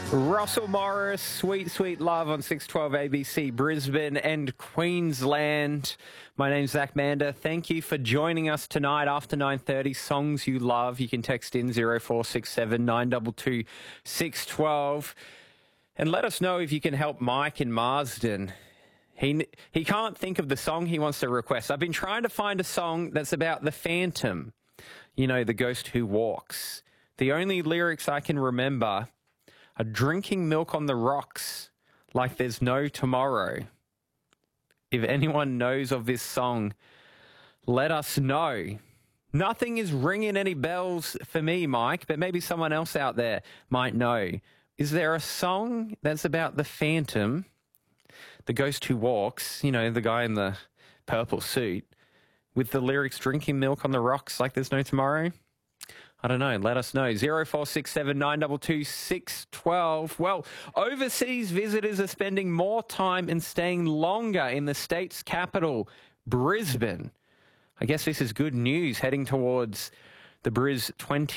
Russell Morris, Sweet Sweet Love on 612 ABC, Brisbane and Queensland. My name's Zach Mander. Thank you for joining us tonight after 9:30. Songs you love. You can text in 0467 922 612 and let us know if you can help Mike in Marsden. He can't think of the song he wants to request. I've been trying to find a song that's about the Phantom, you know, the ghost who walks. The only lyrics I can remember are drinking milk on the rocks like there's no tomorrow. If anyone knows of this song, let us know. Nothing is ringing any bells for me, Mike, but maybe someone else out there might know. Is there a song that's about the Phantom, the ghost who walks, you know, the guy in the purple suit, with the lyrics drinking milk on the rocks like there's no tomorrow? I don't know. Let us know. 0467 922 612. Well, overseas visitors are spending more time and staying longer in the state's capital, Brisbane. I guess this is good news heading towards the Bris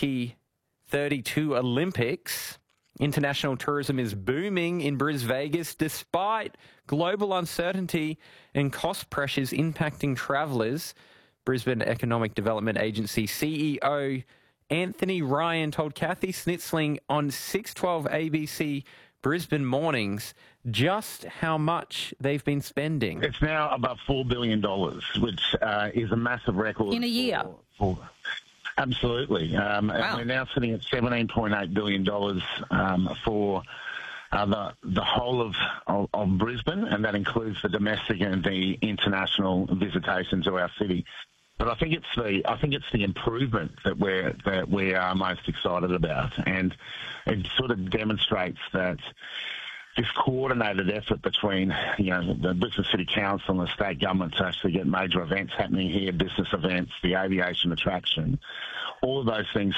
2032 Olympics. International tourism is booming in Bris Vegas despite global uncertainty and cost pressures impacting travellers. Brisbane Economic Development Agency CEO Anthony Ryan told Kathy Snitzling on 612 ABC Brisbane Mornings just how much they've been spending. It's now about $4 billion, which is a massive record. In a year? Absolutely. Wow. And we're now sitting at $17.8 billion for the whole of Brisbane, and that includes the domestic and the international visitation to our city. But I think it's the improvement that we are most excited about, and it sort of demonstrates that this coordinated effort between, you know, the Brisbane City Council and the state government to actually get major events happening here, business events, the aviation attraction, all of those things